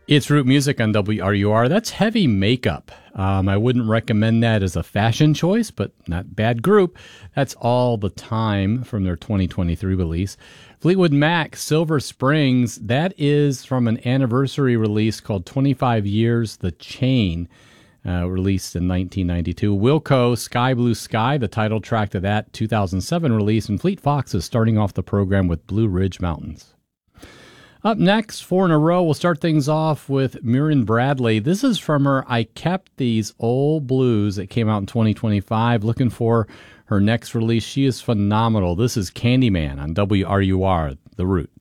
It's Root Music on WRUR. That's Heavy Makeup. I wouldn't recommend that as a fashion choice, but not bad group. That's All the Time from their 2023 release. Fleetwood Mac, Silver Springs, that is from an anniversary release called 25 Years, The Chain, released in 1992. Wilco, Sky Blue Sky, the title track to that 2007 release. And Fleet Fox is starting off the program with Blue Ridge Mountains. Up next, 4 in a row, we'll start things off with Miriam Bradley. This is from her I Kept These Old Blues that came out in 2025. Looking for her next release. She is phenomenal. This is Candyman on WRUR, The Root.